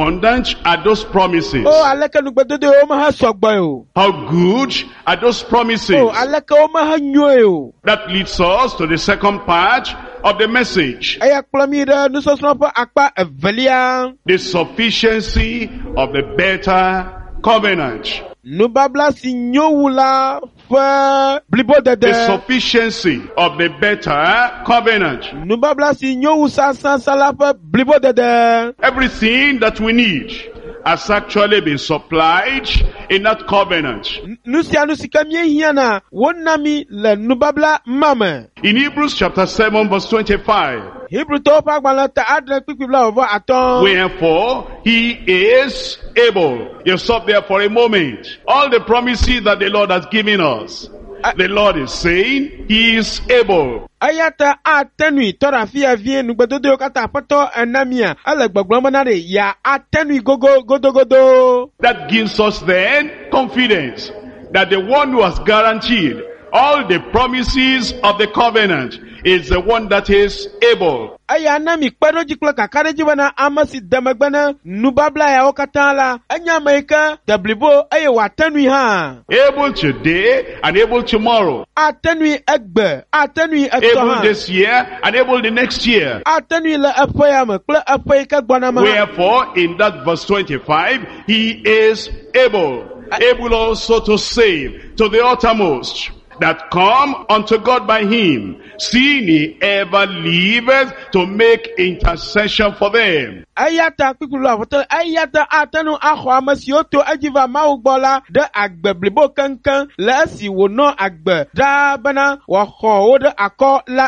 abundant are those promises? Oh, aleke nugbedodo o ma ha sọgbọ o. How good are those promises? Oh, aleke o ma ha nyue o. That leads us to the second part of the message. Eya kplɔ mi ɖe nusɔsrɔ̃ ƒe akpa evelia. The sufficiency of the better covenant. Nubabla si nyo wu la ƒe blibo The dede. sufficiency of the better covenant. Nubabla si nyo wu sasasa la ƒe blibo dede. Everything that we need has actually been supplied in that covenant. Nu sia nu si ke míehiãna wona mi le nubabla ma me. In Hebrews chapter 7 verse 25. Hebrewtɔwo ƒe agbalẽ ta adre kpikpi bla atɔ̃. Wherefore he is able. You stop there for a moment. All the promises that the Lord has given us. The Lord is saying he is able. Eya ta atenui tɔ ɖe afi ya vie nugbedodowo katã aƒetɔ enamia ele gbɔgblɔm bena ɖe ya atenui godogodo. That gives us then confidence that the one who has guaranteed all the promises of the covenant is the one that is able. Eya na mi kpe ɖe dzi kple kakaɖedzi bena ame si de megbe ne nubabla yawo katã la enye ame yi ke de blibo eye wòatenui hã. Able today and able tomorrow. Atenui egbe, atenui etɔ Able hã. this year and able the next year. Atenui le eƒe ya me kple eƒe yi ke gbɔna me. Wherefore in that verse 25 he is able. Able also to save to the uttermost that come unto God by him, seeing he ever liveth to make intercession for them. Eya ta kpikpi lo aƒetɔ, eya ta ate ŋu axɔ ame siwo to edzi va Mawu gbɔ la ɖe agbe blibo keŋkeŋ le esi wònɔ agbe ɖaa bena wòaxɔ wo ɖe akɔ la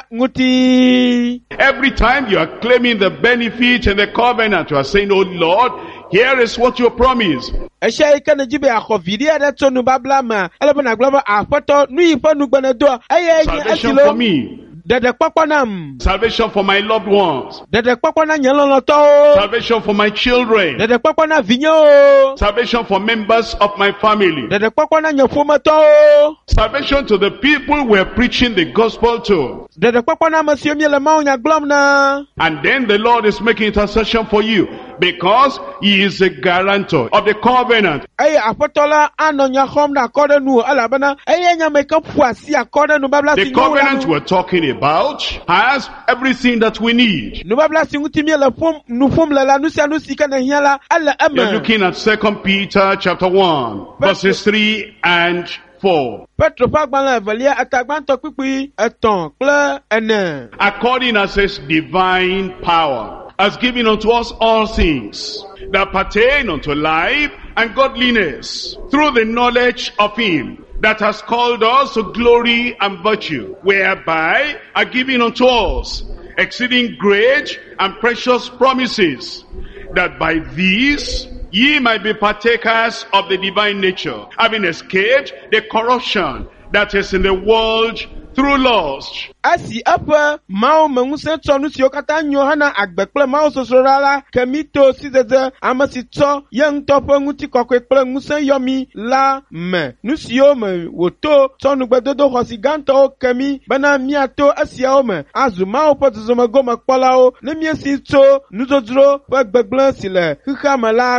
ŋuti. Every time you are claiming the benefit and the covenant, you are saying, oh Lord, here is what you promise. Esia yi ke ne dzi be axɔ viɖi aɖe tso nubabla me, ele be nàgblɔ be aƒetɔ nu yi ƒe nugbene doa, eye nye esi Salvation lo for me. ɖeɖekpɔkpɔ nam, Salvation for my loved ones. ɖeɖekpɔkpɔ na nye lɔlɔ̃tɔwo, Salvation for my children. ɖeɖekpɔkpɔ na vinyewo, Salvation for members of my family. ɖeɖekpɔkpɔ na nye ƒometɔwo, Salvation to the people we're preaching the gospel to. ɖeɖekpɔkpɔ na ame siwo míele mawunya gblɔm na. And then the Lord is making intercession for you because he is a guarantor of the covenant. Eye aƒetɔ la anɔ nya xɔm ɖe akɔ ɖe nu elabena eye nye ame yi ke ƒo asi akɔ ɖe nubabla The si nyo la covenant ŋu. we're talking about has everything that we need. Nubabla si ŋuti míele nu ƒom le la, nu sia nu si ke nehiã la ele You're eme. looking at 2 Peter chapter 1 verses 3 and 4. Petro ƒe agbalẽ evelia etagbãtɔ kpikpi etɔ̃ kple ene. According as his divine power has given unto us all things that pertain unto life and godliness through the knowledge of him that has called us to glory and virtue, whereby are given unto us exceeding great and precious promises, that by these ye might be partakers of the divine nature, having escaped the corruption that is in the world through lust. Esi eƒe Mawu me ŋusẽ tsɔ nu siwo katã nyo hena agbe kple Mawu sosro ɖa la, ke mi to sidede ame si tsɔ ye ŋutɔ ƒe ŋutikɔkɔe kple ŋusẽ yɔ mi la me. Nu siwo me wòto tsɔ nugbedodo xɔasi gãtɔwo ke mi bena míato esiawo me azu Mawu ƒe zɔzɔmegomekpɔlawo ne míesi tso nudodzro ƒe gbegblẽ si le xexea me la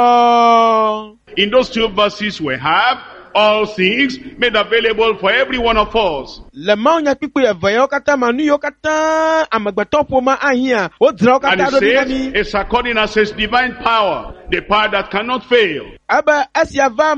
gbɔ. In those two verses we have all things made available for every one of us. Le Mawu nya kpikpi eve yawo katã ma nu yiwo katã amegbetɔ ƒome ahia wodzra wo And katã it ɖo ɖi na says mi. it's according as his divine power, the power that cannot fail. Ebe esia va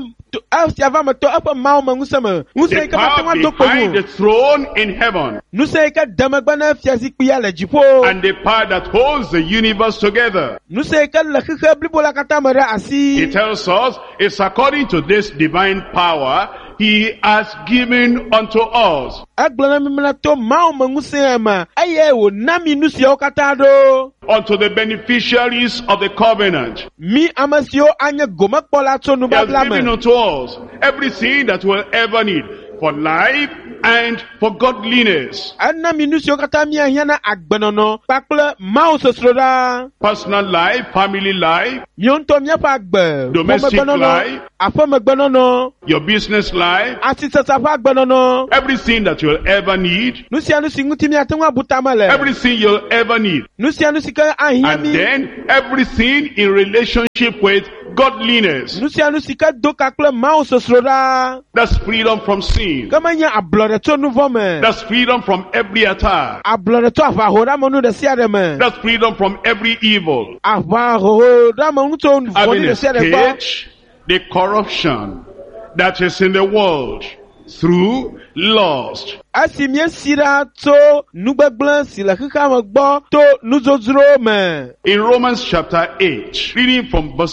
me to eƒe Mawu me ŋusẽ me. Ŋusẽ The yi ke mate power ŋu ado behind the kponu. throne in heaven. Ŋusẽ yi ke de megbe ne fiazikpui ya le dziƒo. And the power that holds the universe together. Ŋusẽ yi ke le xexe blibo la katã me ɖe asi. It tells us it's according to this divine power he has given unto us. Egblɔ na mi be to Mawu me ŋusẽ me eye wòna mi nu siawo katã ɖo. Unto the beneficiaries of the covenant. Mi ame siwo anye gomekpɔla tso He has nubabla given me. unto us everything that we'll ever need. for life and for godliness. Ana mi nu si o kata mi ahia na agbenono kpakple Mawu sosro ɖa. Personal life, family life, Mionto miaƒe agbe. Domestic life. Aƒemegbenɔnɔ. your business life, Asisesa ƒe agbenɔnɔ. everything that you'll ever need, Nu sia nu si ŋuti miate ŋu abu tame le. everything you'll ever need. Nu sia nu si ke ahia And mi. then everything in relationship with godliness. Nu sia nu si ke do ka kple Mawu sosro ɖa. That's freedom from sin. Ke menye ablɔɖe tso nu vɔ me. That's freedom from every attack. Ablɔɖe tso aʋahoɖamenu ɖe sia ɖe me. That's freedom from every evil. Aʋahoɖamenu tso vɔ̃ɖi Having ɖe sia ɖe gbɔ. escaped the corruption that is in the world through lust. Esi miesi ɖa tso nugbegblẽ si le xexea me gbɔ to nuzodzro me. In Romans chapter 8, reading from verse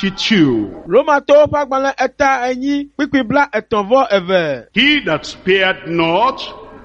32, Romatɔwo ƒe agbalẽ eta enyi kpikpi bla etɔ̃ vɔ eve. he that spared not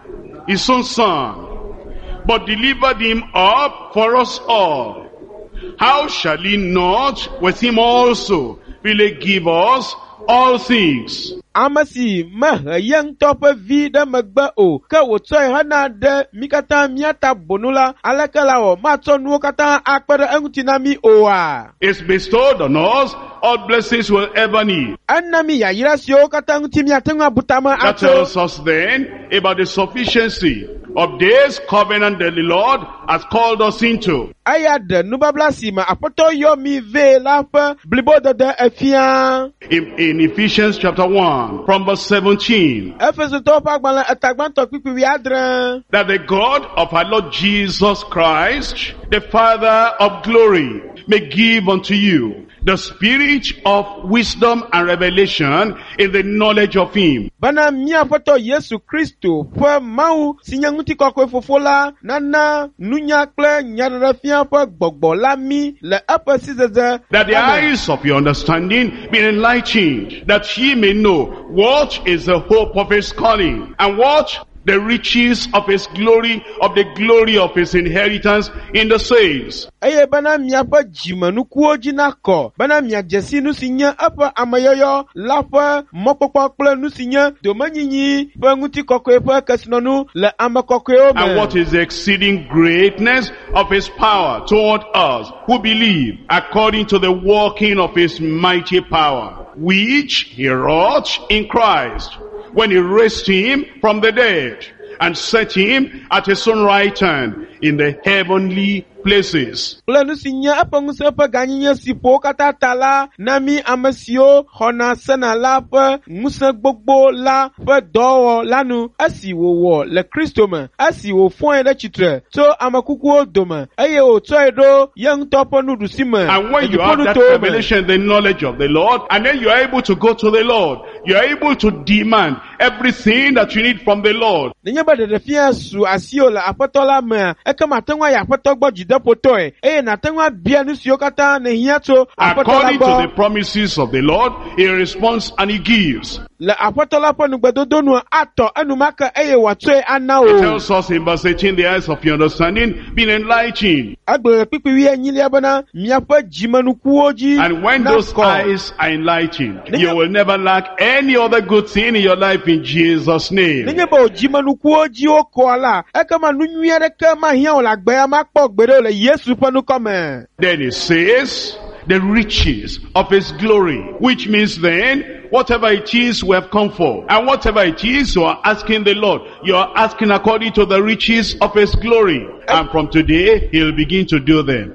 his own son, but delivered him up for us all, how shall he not with him also really give us all things? Ame si mehe ye ŋutɔ ƒe vi ɖe megbe o, ke wòtsɔe hena ɖe mi katã míata bonu la, aleke la wɔ matsɔ nuwo katã akpe ɖe eŋuti na mi oa. Is bestowed on us all blessings we'll ever need. Ena mi yayra siwo katã ŋuti míate ŋu abu tame That atso. tells us then about the sufficiency of this covenant that the Lord has called us into. Eya ɖe nubabla si me Aƒetɔ yɔ mi vɛ la ƒe blibodede efia. In Ephesians chapter 1, from verse 17, Efesotɔwo ƒe agbalẽ etagbãtɔ kpikpi 17. that the God of our Lord Jesus Christ, the Father of glory, may give unto you the spirit of wisdom and revelation in the knowledge of him. Bana mía Aƒetɔ Yesu Kristo ƒe Mawu si nye ŋutikɔkɔe fofo la nana nunya kple nyaɖeɖefia ƒe gbɔgbɔ la mi le eƒe sizeze. That the Amen. eyes of your understanding be enlightened, that ye may know what is the hope of his calling, and what the riches of his glory, of the glory of his inheritance in the saints. Eye bena miaƒe dzimenukuwo dzi nakɔ, bena miadze si nu si nye eƒe ameyɔyɔ la ƒe mɔkpɔkpɔ kple nu si nye domenyinyi ƒe ŋutikɔkɔe ƒe kesinɔnu le ame kɔkɔewo And what me. is the exceeding greatness of his power toward us who believe, according to the working of his mighty power, which he wrought in Christ, when he raised him from the dead, and set him at his own right hand in the heavenly places. Kple nu si nye eƒe ŋusẽ ƒe ganyinye si ƒo wo katã ta la, na mi ame siwo xɔna sena la ƒe ŋusẽ gbogbo la ƒe dɔwɔwɔ la nu, esi wòwɔ le Kristo me, esi wòfɔe ɖe tsitre tso ame kukuwo dome, eye wòtsɔe ɖo ye ŋutɔ ƒe nuɖusime And when le you have that dziƒonutowo me. revelation, the knowledge of the Lord, and then you are able to go to the Lord, you are able to demand everything that you need from the Lord. Nenye be ɖeɖefia su asiwo le Aƒetɔ la mea, ekema ate ŋu ayi Aƒetɔ gbɔ dzideƒotɔe, eye nate ŋu abia nu siwo katã nehia tso Aƒetɔ la According to the gbɔ. promises of the Lord, he responds and he gives. Le Aƒetɔ la ƒe nugbedodo nu atɔ enumake eye wòatsɔe ana It wo. tells us in verse 18, the eyes of your understanding being enlightened. Agblɔ le kpikpi wi enyilia bena miaƒe dzimenukuwo dzi And when those nakɔ. eyes are enlightened, you will never lack any other good thing in your life in Jesus' name. Nenye be wò dzimenukuwo dzi wokɔa la, ekema nu nyui aɖeke mahiã wò le agbea makpɔ gbeɖe o le Yesu ƒe nukɔ me. Then it says, the riches of his glory, which means then, whatever it is we have come for, and whatever it is you are asking the Lord, you are asking according to the riches of his glory. And from today, he'll begin to do them.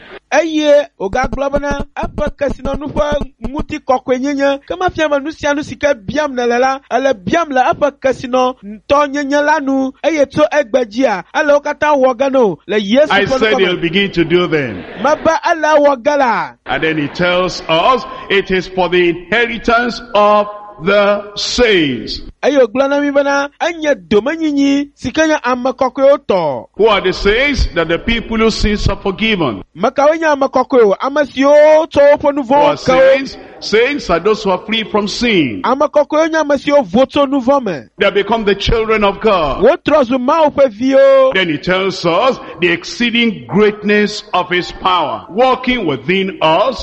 Eye wògagblɔ bena eƒe kesinɔnu ƒe ŋutikɔkɔenyenye, ke mafia be nu sia nu si ke biam nele la, ele biam le eƒe kesinɔtɔnyenye la nu, eye tso egbe dzia, ele wo katã wɔ ge no le Yesu I ƒe said nukɔ he'll me. begin to do them. Mebe ele wɔ ge la. And then he tells us, it is for the inheritance of the saints. Eye wògblɔ na mi bena enye domenyinyi si ke nye ame kɔkɔewo tɔ. Who are the saints? That the people whose sins are forgiven. Mekawoe nye ame kɔkɔewo, ame siwo tsɔ woƒe nu Who are vɔ̃wo ke wo. saints? Saints are those who are free from sin. Ame kɔkɔewo nye ame siwo vo tso nu vɔ me. They become the children of God. Wotrɔ zu Mawu ƒe viwo. Then he tells us the exceeding greatness of his power, working within us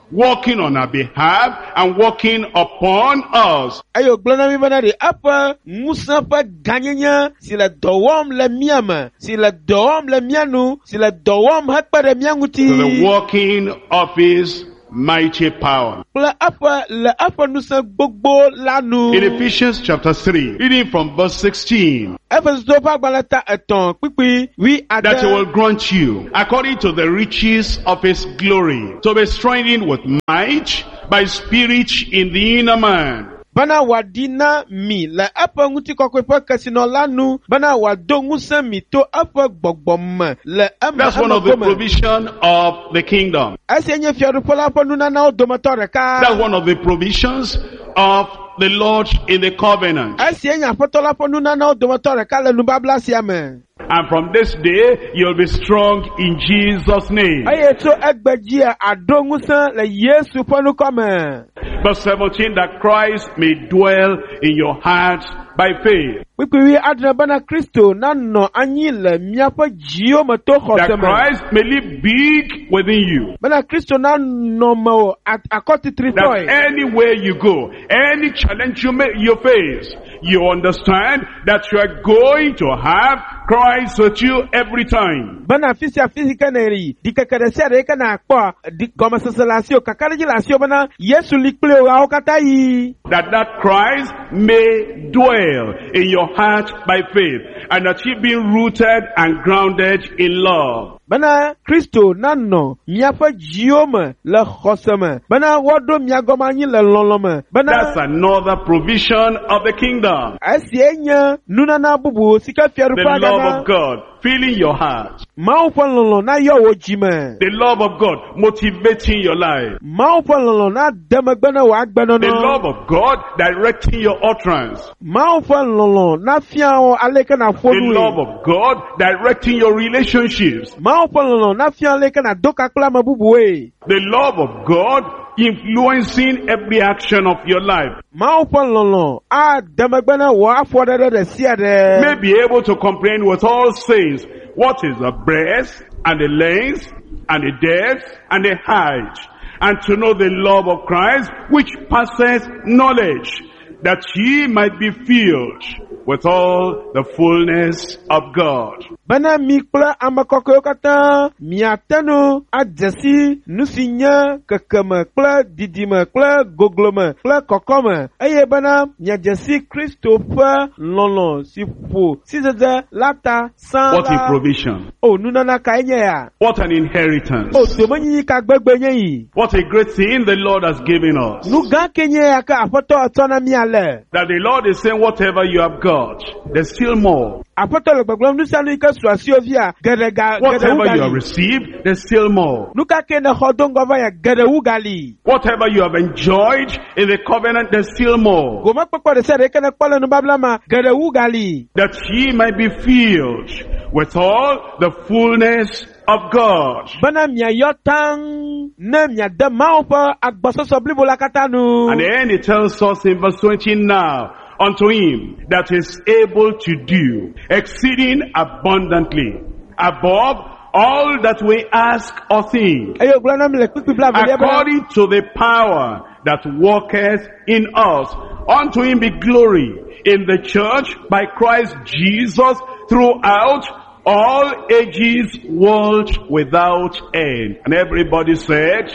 working on our behalf and working upon us. Ayo gblɔna mi bena ɖe eƒe ŋusẽ ƒe gãnyenye si le dɔ wɔm le mía me, si le dɔ wɔm le mía nu, si le dɔ wɔm hekpe ɖe mía ŋuti. To the working of his mighty power. Kple le eƒe ŋusẽ gbogbo la nu. In Ephesians chapter 3, reading from verse 16. Efesotɔwo ƒe agbalẽ ta 3 kpikpi wi ade. That he will grant you, according to the riches of his glory, to be strengthened with might by spirit in the inner man. Bana wadi na mi le eƒe ŋutikɔkɔe ƒe kesinɔla nu, bana wado ŋusẽ mi to eƒe gbɔgbɔ me le eme. That's one of the provision of the kingdom. Esia nye fiaɖuƒe la ƒe nunanawo dometɔ ɖeka. That's one of the provisions of the Lord in the covenant. Esia nye aƒetɔ la ƒe nunanawo dometɔ ɖeka le nubabla sia me. And from this day, you'll be strong in Jesus' name. Eye tso egbe dzia aɖo ŋusẽ le Yesu ƒe nukɔ me. Verse 17, that Christ may dwell in your hearts by faith. Kpikpi adre bena Kristo nanɔ anyi le miaƒe dziwo me to xɔse That me. Christ may live big within you. Bena Kristo nanɔ me o akɔtitri That tɔe. anywhere you go, any challenge you face, you understand that you are going to have Christ with you every time. Bena fisia fisika na eri di keke ɖe sia ɖe yike na akpɔ di gɔmesese le asi o kakaɖedzi le asi o bena Yesu li kple wo katã yi. That Christ may dwell in your heart by faith, and that ye be rooted and grounded in love. Bena Kristo nanɔ miaƒe dziwo me le xɔse me. Bena woaɖo mia gɔme anyi le lɔlɔ̃ me. That's Bena another provision of the kingdom. esie nye nunana bubu si ke The fiaɖuƒe love agana. of God filling your heart. Mawu ƒe lɔlɔ̃ na yɔ wo dzi me. The love of God motivating your life. Mawu ƒe lɔlɔ̃ na de megbe na wò The agbenɔnɔ. love of God directing your utterance. Mawu ƒe lɔlɔ̃ na fia wo aleke na ƒo The love nue. of God directing your relationships. Mawu ƒe lɔlɔ̃ na fia aleke na do kakple ame bubue. The love of God influencing every action of your life. Mawu ƒe lɔlɔ̃ ade megbe na wò afɔɖeɖe ɖe sia May ɖe. be able to comprehend with all saints what is the breadth and the length and the depth and the height, and to know the love of Christ which passes knowledge, that ye might be filled with all the fullness of God. Bena mi kple ame kɔkɔewo katã miate ŋu adze si nu si nye kekeme kple didime kple goglome kple kɔkɔme, eye bena miadze si Kristo ƒe lɔlɔ̃ si ƒo sisese la ta sã What a la. provision. O nunana kae nye ya. What an inheritance. O domenyinyi ka gbegbe nye yi. What a great thing the Lord has given us. Nu gã ke nye ya ke aƒetɔ etsɔ na mia le. That the Lord is saying whatever you have got, there's still more. Aƒetɔ le gbegblɔm nu sia nu yi ke su asiwo via geɖe wu Whatever you have gali. received, there's still more. Nu ka ke ne xɔ do ŋgɔ va ya geɖe wu gali. Whatever you have enjoyed in the covenant, there's still more. Gomekpekpe ɖe sia ɖe yi ke ne kpɔ le nubabla me geɖe wu gali. That ye might be filled with all the fullness of God. Bena miayɔ taŋ ne miade Mawu ƒe agbɔsɔsɔ blibo la katã nu. And then it tells us in verse 20 now, unto him that is able to do exceeding abundantly above all that we ask or think, Eye gblɔ na mi le kpikpi bla avelia be. according to the power that worketh in us. Unto him be glory in the church by Christ Jesus throughout all ages, world without end. And everybody said,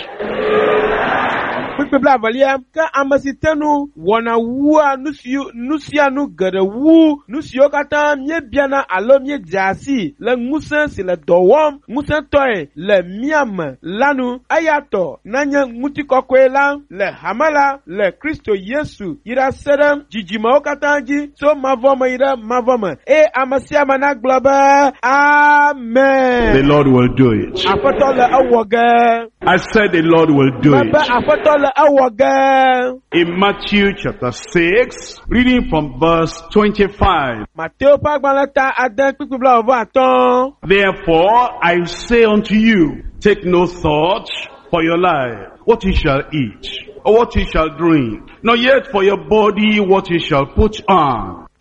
Kpikpi bla avelia ke ame si te nu wɔna wua nu sia nu geɖe wu nu siwo katã míebiana alo míedze asi le ŋusẽ si le dɔ wɔm ŋusẽtɔe le mía me la nu. Eya tɔ nanye ŋutikɔkɔe la le hame la le Kristo Yesu yi ɖe se ɖe dzidzimewo katã dzi tso mavɔ me yi ɖe mavɔ me. Eye ame sia ame nagblɔ be the amen. Lord will do it. Aƒetɔ le ewɔ ge. I said the Lord will do Mebe it. aƒetɔ le ewɔ ge. In Matthew chapter 6, reading from verse 25. Mateo ƒe agbalẽ ta ade kpikpi bla wòve atɔ̃. Therefore I say unto you, take no thought for your life, what you shall eat, or what you shall drink, nor yet for your body what you shall put on.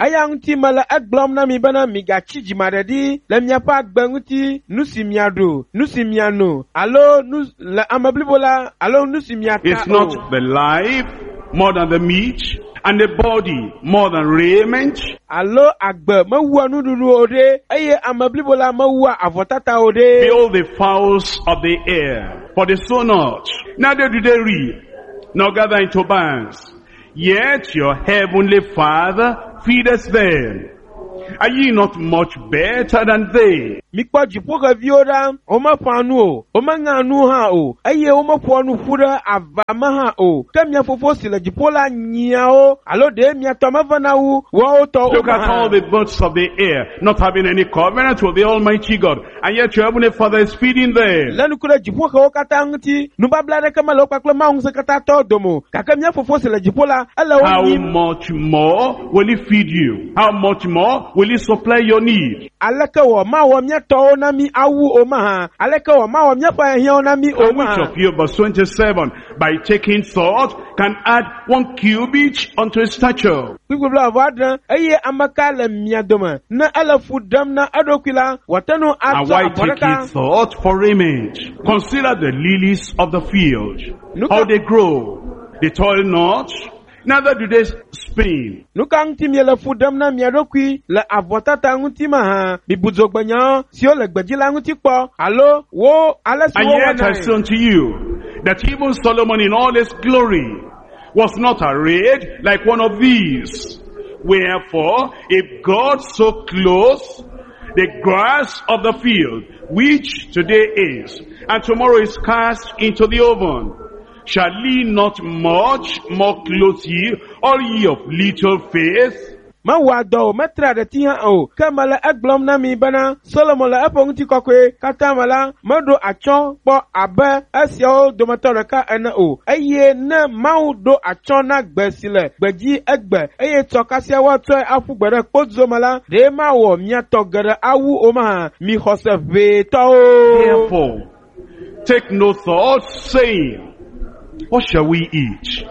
Aya ŋuti mele egblɔm na mi bena migatsi dzimaɖeɖi le miaƒe agbe ŋuti nu si miaɖu, nu si miano, alo nu le ame blibo la, alo nu si miata It's not the life more than the meat, and the body more than raiment. Alo agbe mewua nuɖuɖu o ɖe, eye ame blibo la mewua avɔtata o ɖe. Behold the fowls of the air, for they sow not, neither do they reap, nor gather into barns. Yet your heavenly Father feedeth them. Are ye not much better than they? Mikpɔ dziƒoxeviwo ɖa, womeƒã nu o, womeŋa nu hã o, eye womeƒoa nu ƒu ɖe ava me hã o. Ke mia fofo si le dziƒo la nyiawo, alo ɖe mia tɔ meve na wu, woawo tɔ Look at all the birds of the air, not having any covenant with the Almighty God, and yet your heavenly Father is feeding them. Le nuku ɖe dziƒoxewo katã ŋuti, nubabla ɖeke mele wo kpakple Mawu ŋusẽ katã tɔ dome o, gake mia fofo si le dziƒo la, ele wo How nyim. much more will He feed you? How much more will He supply your need? Aleke wɔ mawɔ miatɔwo na mi awu o mahã, aleke wɔ mawɔ miaƒe hiãwo na mi o And which mahã. of you, verse 27, by taking thought, can add 1 cubit unto his stature? Kpikpibla avɔ adre, eye ame ka le mia dome, ne ele fu ɖem na eɖokui la, wòate nu And atsɔ why avɔ take ye ɖeka. thought for raiment? Consider the lilies of the field, Look how at- they grow. They toil not, neither do they spin. Nu ka ŋuti miele fu ɖem na mia ɖokui le avɔtata ŋuti mahã? Mibudzogbenyawo siwo le gbedzi la ŋuti kpɔ, alo wo ale si And wo yet I say wɔnae. unto you, that even Solomon in all his glory was not arrayed like one of these. Wherefore, if God so clothes the grass of the field, which today is, and tomorrow is cast into the oven, shall He not much more clothe ye, all ye of little faith? Mewɔa dɔ o, metra ɖe ti hã o, ke mele egblɔm na mi bena Solomon le eƒe ŋutikɔkɔe katã me la, meɖo atsyɔ̃ kpɔ abe esiawo dometɔ ɖeka ene o, eye ne Mawu ɖo atsyɔ̃ na gbe si le gbedzi egbe, eye tsɔ kasia woatsɔe aƒu gbe ɖe kpodzo me la, ɖe mawɔ miatɔ geɖe awu o mahã, mi xɔse ʋɛtɔwo. Therefore, take no thought, saying, what shall we eat?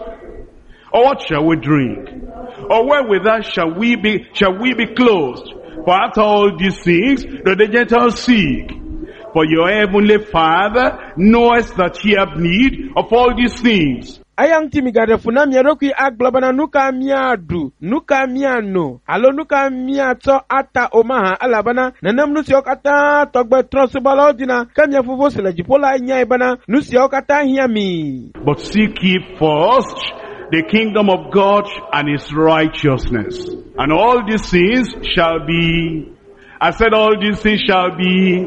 Or what shall we drink? Or wherewith shall we be clothed? For after all these things do the Gentiles seek. For your heavenly Father knoweth that ye have need of all these things. Eya ŋuti migaɖe fu na mia ɖokui agblɔ bena nu ka miaɖu, nu ka miano, alo nu ka miatsɔ ata o mahã, elabena nenem nu siawo katã tɔgbe trɔ̃subɔlawo dina, ke mia fofo si le dziƒo la nyae bena nu siawo katã hiã mi. But seek ye first the kingdom of God and His righteousness. And all these things shall be, I said all these things shall be.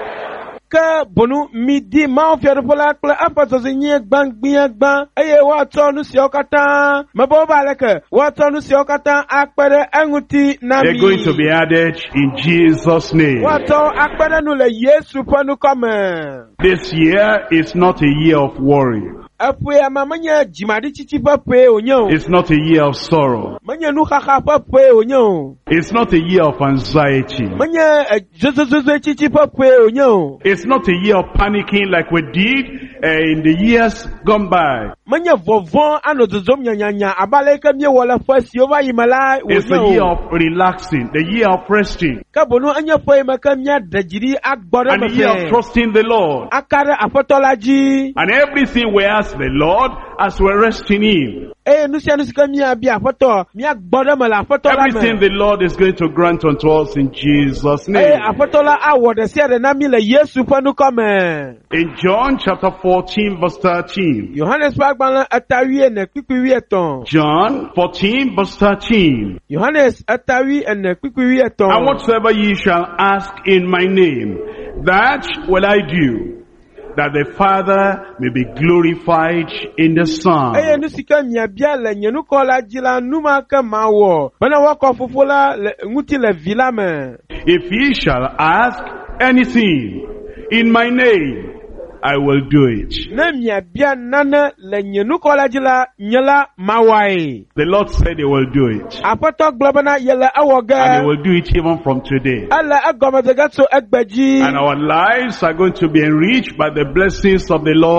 Ke bonu mi di Mawu fiaɖuƒe la kple eƒe zɔzɔenyi gbãgbiãgbã, eye woatsɔ nu siawo katã, mebe wobe aleke, woatsɔ nu siawo katã akpe ɖe eŋuti na mi. They're going to be added in Jesus' name. Woatsɔ akpe ɖe nu le Yesu ƒe nukɔme. This year is not a year of worry. Eƒe ama menye dzimaɖitsitsi ƒe ƒe wònye o. It's not a year of sorrow. Menye nuxaxa ƒe ƒe wònye o. It's not a year of anxiety. Menye zozozozoetsitsi ƒe ƒe wònye o. It's not a year of panicking like we did in the years gone by. Menye vɔvɔ̃ anɔ zozom nyanyanya abe aleke miewɔ le ƒe siwo va yi me la It's the year wònye o. of relaxing, the year of resting, Ke bonu enye ƒe yi me ke miaɖe dzi ɖi agbɔ ɖe and the year of me trusting the Lord. aka ɖe aƒetɔ la dzi. And everything we ask the Lord as we rest in Him. Eye nu sia nu si ke miabia aƒetɔ, miagbɔ ɖe me le aƒetɔ la Everything me. the Lord is going to grant unto us in Jesus' Eye name. aƒetɔ la awɔ ɖe sia ɖe na mi le Yesu ƒe nukɔme. In John chapter 14 verse 13. Yohanes ƒe agbalẽ etawi ene kpikpui wuietɔ̃. John 14 verse 13. Yohanes etawi ene kpikpui And wuietɔ̃. whatsoever ye shall ask in my name, that will I do, that the Father may be glorified in the Son. Eye nu si ke miabia le nye nukɔ la dzi la, nu ma ke mawɔ, bena woakɔ fofo la le ŋuti le vi la me. If ye shall ask anything in my name, I will do it. Ne miabia nane le nye nukɔ la dzi la, nye la mawɔe. The Lord said He will do it. Aƒetɔ gblɔ bena yele ewɔ And He ge. will do it even from today. Ele egɔmedzege tso egbe dzi. And our lives are going to be enriched by the blessings of the Lord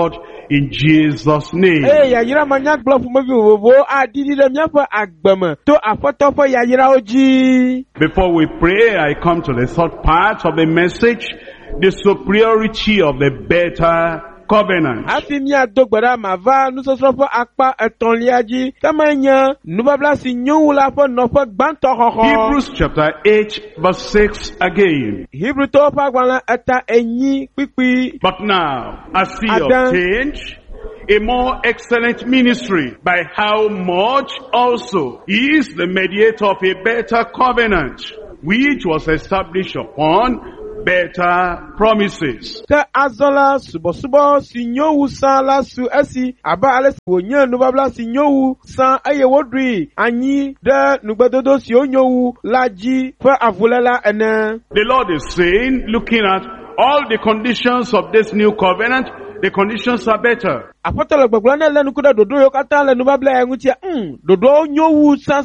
in Jesus' name. Yayira manya glove movie wo adidi le miafa agbeme to afoto fo yayira oji. Before we pray, I come to the third part of the message, the superiority of the better covenant. Afimi adogbara mava nusosofo akpa etonliaji kamanya nubabla si nyula fo nofo gbanto hoho. Hebrews chapter 8 verse 6 again. Hebrew to pa gwana eta enyi pipi. But now, as he obtained a more excellent ministry, by how much also he is the mediator of a better covenant, which was established upon better promises. Ka azola subo sinyowu san la su esi aba ale wonye nubabla sinyowu san aye wodri anyi de nugbedodo si onyowu laji fa avulela ene. The Lord is saying, looking at all the conditions of this new covenant, the conditions are better. Apotolo gbogbo na lenu kuda dodo yo kata lenu babla engutia dodo nyowu san.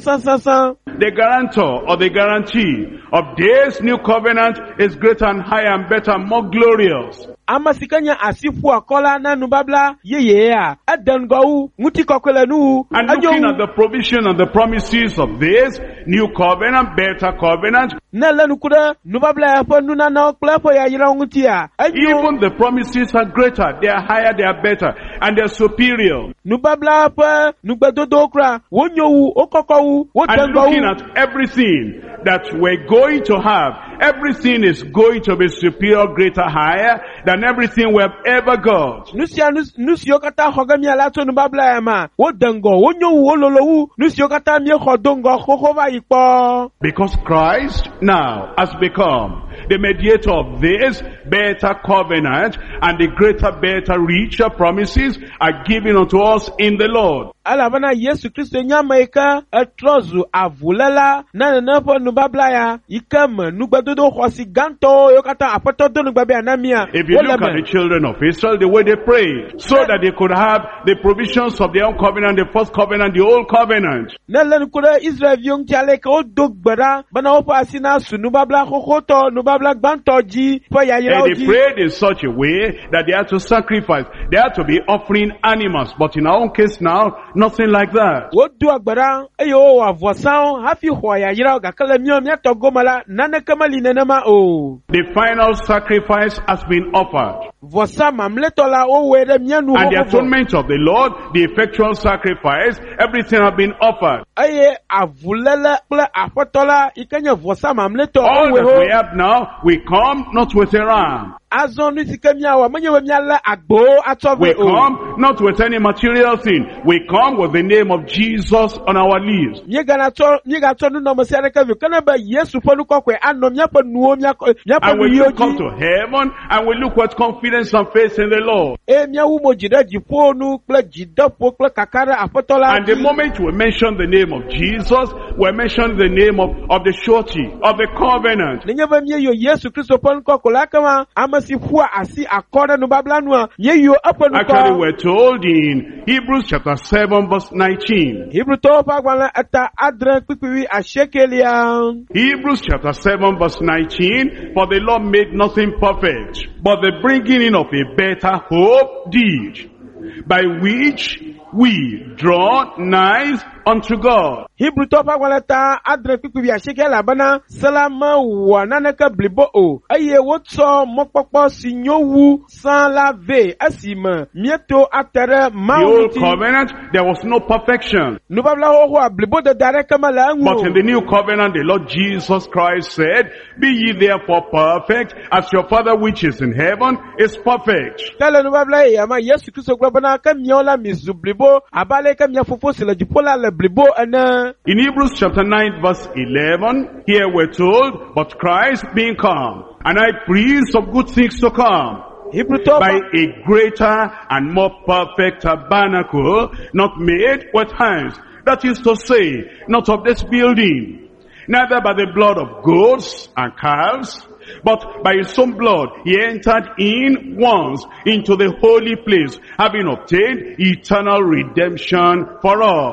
The guarantor or the guarantee of this new covenant is greater and higher and better and more glorious. Amasikanya asifu akola na nubabla yeye adengo nguti kokwele nu. And looking at the provision and the promises of this new covenant, better covenant, na lenu kuda nubabla ya fo nuna na oklepo ya yira ngutia. Even the promises are greater, they are higher, they are better, and they are superior. Nubabla pa nugbedodo kra wonyowu okokowu And wotengo. looking at everything that we're going to have, everything is going to be superior, greater, higher than everything we have ever got. Nusio kata hogami alato nubabla ya ma wodengo wonyowu ololowu nusio kata mi hodongo hohova ipo. Because Christ now has become the mediator of this better covenant, and the greater, better, richer promises are given unto us in the Lord. Alabana Yesu Kristo nyama ika etrozu avulela na nefo nubabla ya ikam nugbedodo hosi ganto yokata apotodo nugbabe anamia. If you look at the children of Israel, the way they prayed, so that they could have the provisions of their own covenant, the first covenant, the old covenant. Nelen kuda Israel yung chale ka odogbara bana opa asina su nubabla hohoto nubabla gbanto ji po yayira And oji. they prayed in such a way that they had to sacrifice. They had to be offering animals. But in our own case now, nothing like that. Wodu agbara eyo wa vosan hafi ho yayira gakala miyo miato gomala nane kamali nenema o. The final sacrifice has been offered. Vosa mamletola o were mianu And the ho. atonement of the Lord, the effectual sacrifice, everything has been offered. Aye avulele ple apotola ikenya vosa mamleto All o that we we have now, we come not with a ram. azon nisikemia wa menye we miala agbo We atove o. come not with any material thing. We come with the name of Jesus on our lips. Nyega to no mo sere ka vi kana ba Yesu fonu kokwe anom nyapa nuo nyapa And we look up nuoji. to heaven and we look with confidence and faith in the Lord. E miawu mo jida jiponu ple jidapo ple kakara apotola. And the moment we mention the name of Jesus, we mention the name of the surety, of the covenant. Nenye ba mie yo Yesu Kristo fonu kokola kama amasi fua asi akora no bablanwa ye yo aponu Actually, ko. we're told in Hebrews chapter 7 verse 19. Hebrew to pa gwana ata adre pipiwi ashekelia. Hebrews chapter 7 verse 19. For the Lord made nothing perfect, but the bringing in of a better hope did, by which we draw nigh unto God. Hebrew to pa gwana ta adre pipiwi ashekela bana salama wanana ka blibo o. Aye wotso mokpokpo sinyowu san lave asima mieto atere The old mauti. covenant, there was no perfection. Nubabla ho blibo de dare kama la But in angu. the new covenant, the Lord Jesus Christ said, be ye therefore perfect, as your Father which is in heaven is perfect. Tele nubabla ya ma Yesu Kristo kwa bana ka miola mizu blibo abale ka mia fofo sila jipola le blibo ana. In Hebrews chapter 9 verse 11, here we're told, but Christ being come, and high priest of good things to come, Hebrew to by pa a greater and more perfect tabernacle, not made with hands, that is to say, not of this building, neither by the blood of goats and calves, but by his own blood he entered in once into the holy place, having obtained eternal redemption for us.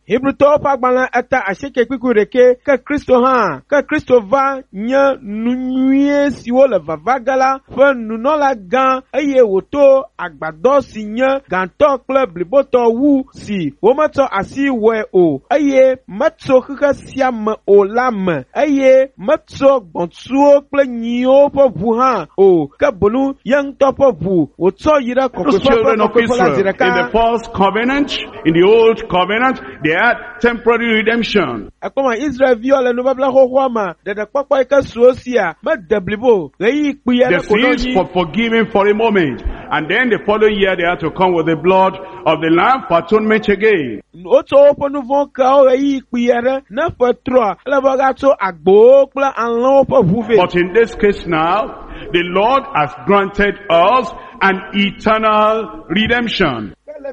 Hebrew to pagbala eta asheke kwikureke ke Kristo ha ke Kristo va nye nunye siwo le vavagala fe nunola gan eye woto agbado si nye ganto kle bliboto wu si womato asi we o eye matso keke siam o lam eye matso gbontuo kle nyo po bu ha o ke bonu yang to po bu woto yira Those children of Israel, in the first covenant, in the old covenant, they had temporary redemption. Akoma Israel viola no babla ho homa de kpakpa ka suosia ma deblibo reyi kpiya The sins for forgiven for a moment, and then the following year they had to come with the blood of the lamb for atonement again. oto ponu von ka o reyi kpiya na petro la bagato agbo kla anlo po vuve. But in this case now, the Lord has granted us an eternal redemption.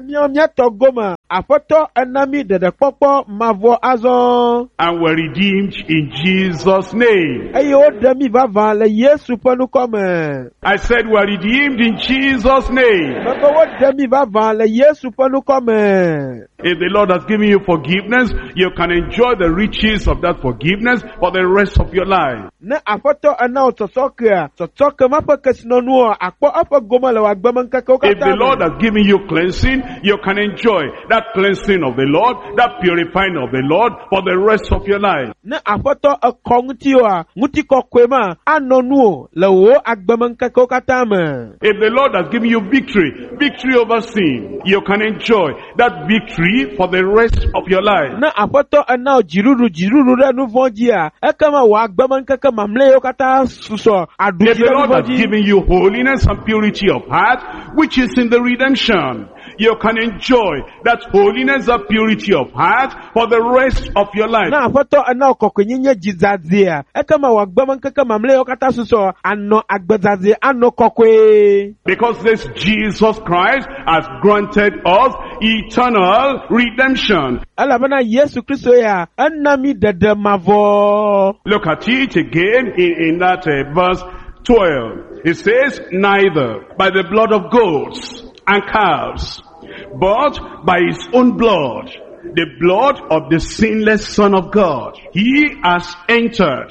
Afoto enami de kpokpo mavo azo. And were redeemed in Jesus' name. Eyo demi vava le Yesu ponu come. I said we're redeemed in Jesus' name. Baba wo demi vava le Yesu ponu come. If the Lord has given you forgiveness, you can enjoy the riches of that forgiveness for the rest of your life. Na afoto ana otosoke mapa kesino nuo akpo apa goma le wagbaman kako kata. If the Lord has given you cleansing, you can enjoy that cleansing of the Lord, that purifying of the Lord for the rest of your life. Na afoto akongutiwa ngutiko kwema anonuo le wo agbaman kako kata me. If the Lord has given you victory over sin, you can enjoy that victory for the rest of your life. Na afoto ana jiruru re nu vonjia ekama wa agbaman kaka mamle yo kata suso adu. If the Lord has given you holiness and purity of heart, which is in the redemption, you can enjoy that holiness and purity of heart for the rest of your life. Na afoto ana kokwenye jizazia ekama wa agbaman kaka mamle yo kata suso ano agbazazi ano kokwe. Because this Jesus Christ has granted us eternal redemption. Alabana Yesu Kristo ya anami dede mavo. Look at it again in that verse 12. It says, neither by the blood of goats and calves, but by his own blood, the blood of the sinless Son of God. He has entered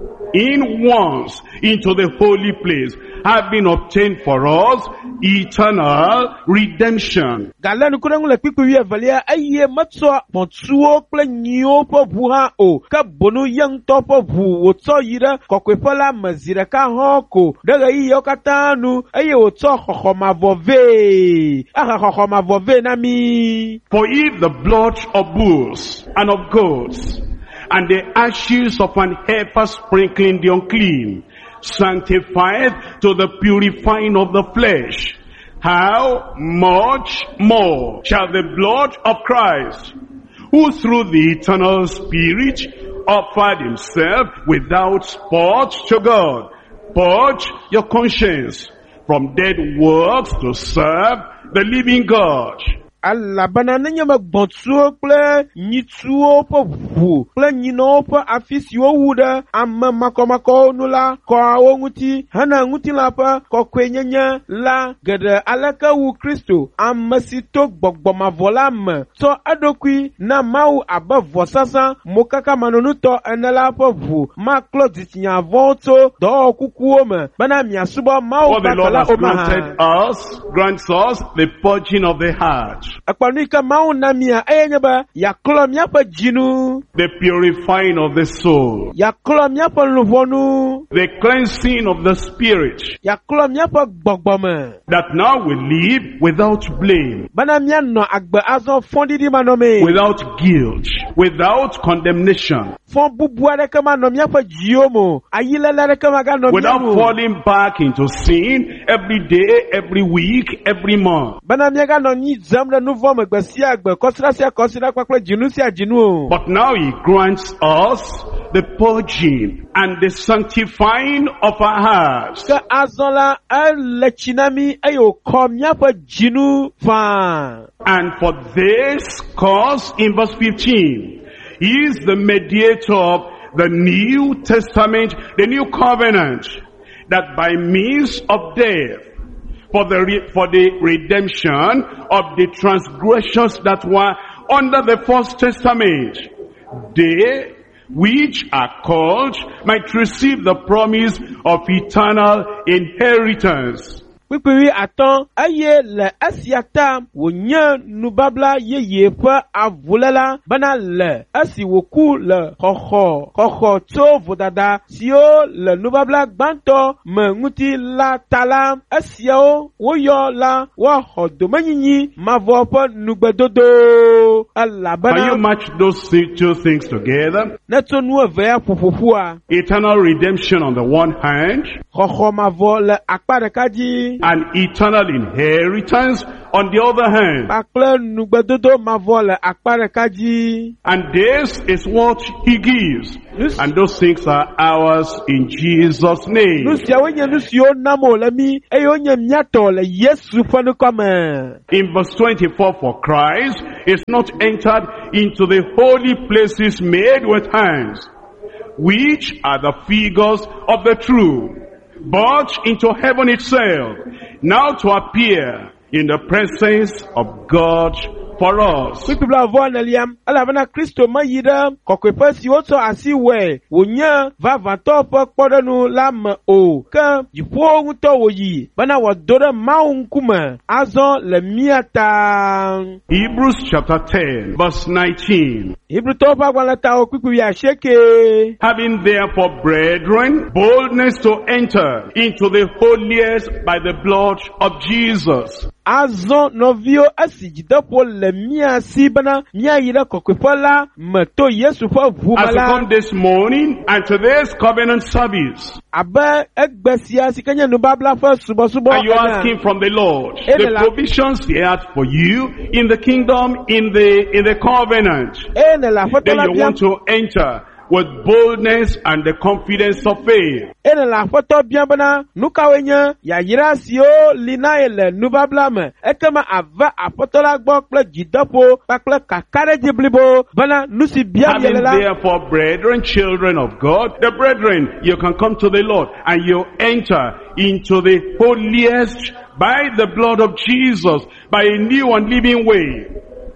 in once into the holy place, having obtained for us eternal redemption. Galanu kurangu le piku ye valia aye matso pontuo ple nyo po buha o ka bonu yang to po bu oto yira kokwepola mazira ka hoko daga yi yokatanu aye oto khokhomavove aha khokhomavove nami. For if the blood of bulls and of goats and the ashes of an heifer sprinkling the unclean sanctified to the purifying of the flesh, how much more shall the blood of Christ, who through the eternal Spirit offered himself without spot to God, purge your conscience from dead works to serve the living God? Allah banana nyama gbontuo ple nyituo po bu ple nyino po afisi owuda amma makomako nula ko awonguti hana nguti la pa ko kwenyanya la gede alaka wu Kristo amma sito gbogboma volam so adokwi na mau abavo sasa mokaka manonuto enela po bu ma clotitinya voto do kukuo me bana miasuba mau for the Lord has grants us the purging of the heart, akpanika maunamia enyeba ya klomia pa jinu, the purifying of the soul, ya klomia pa luvonu, the cleansing of the spirit, ya klomia pa gbogbome, that now we live without blame, banamia no agbe azo fondi di manome, without guilt, without condemnation, fon bubuare kama nomia pa jiomo, ayilele kama ga nomia, without falling back into sin every day, every week, every month. Banamia ga noni zamre nouveau me gbesia agbe kosrasia kosira kwakwe jinu si ajinu. But now he grants us the purging and the sanctifying of our hearts. Ka azola lechinami ayo komia pa jinu fa. And for this cause, in verse 15, he is the mediator of the New Testament, the New Covenant, that by means of death, for the redemption of the transgressions that were under the First Testament, they which are called might receive the promise of eternal inheritance. Pípìrí àtán ayé le asiata wònyẹ nubabla yeye fẹ́ avulẹ́la bana le esi wòkú le xɔxɔ tó vodada tí ó le nubabla gbãtɔ me ŋuti la ta la esiawo woyɔ la woaxɔ domenyinyi mavɔ ƒe nugbedodo elabena. Can you match those two things together? Netso nu eve ya ƒoƒoƒua. Eternal redemption on the one hand, Xɔxɔ mavɔ le akpa ɖeka dzi. and eternal inheritance on the other hand. Kpakple nugbedodo mavɔ le akpa ɖeka dzi. And this is what he gives. And those things are ours in Jesus' name. Nu siawo nye nu siwo nam wòle mí eye wonye míatɔ le Yesu ƒe nukɔme. In verse 24, for Christ is not entered into the holy places made with hands, which are the figures of the true, but into heaven itself, now to appear in the presence of God for us. Pípìbla vɔ neliam elabena Kristo meyi ɖe kɔkɔeƒe si wotsɔ asi wɔe wònye vavãtɔ ƒe kpɔɖenu la me o, ke dziƒowo ŋutɔ wòyi bena wòado ɖe Mawu ŋkume azɔ le mía ta. Hebrews chapter 10 verse 19. Hebrewtɔwo ƒe agbalẽ tawo kpikpi asieke. Having therefore, brethren, boldness to enter into the holiest by the blood of Jesus. Azɔ nɔviwo esi dzideƒo le mía si bena míayi ɖe kɔkɔeƒe la me to Yesu ƒe ʋu me As you la. come this morning and today's covenant service, Abe egbe sia si ke nye nubabla ƒe subɔsubɔ and you're ene. asking from the Lord Amen. the provisions He had for you in the kingdom, in the covenant, Eye ne le aƒetɔ then la you biam. want to enter with boldness and the confidence of faith. Eye ne le aƒetɔ biam bena nu kawoe nye yayra siwo li na ye le nubabla me. Ekema ava aƒetɔ la gbɔ kple dzideƒo kpakple kakaɖedzi blibo bena nu si biam ye Having le la. therefore, brethren, children of God, the brethren, you can come to the Lord and you enter into the holiest by the blood of Jesus, by a new and living way,